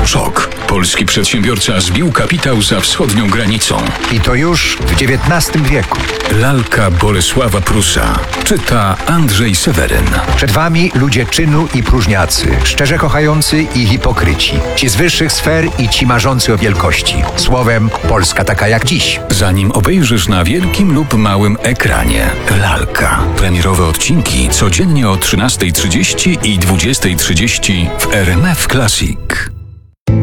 elektroszok. Polski przedsiębiorca zbił kapitał za wschodnią granicą. I to już w XIX wieku. Lalka Bolesława Prusa. Czyta Andrzej Seweryn. Przed wami ludzie czynu i próżniacy, szczerze kochający i hipokryci. Ci z wyższych sfer i ci marzący o wielkości. Słowem, Polska taka jak dziś. Zanim obejrzysz na wielkim lub małym ekranie. Lalka. Premierowe odcinki codziennie o 13:30 i 20:30 w RMF Classic.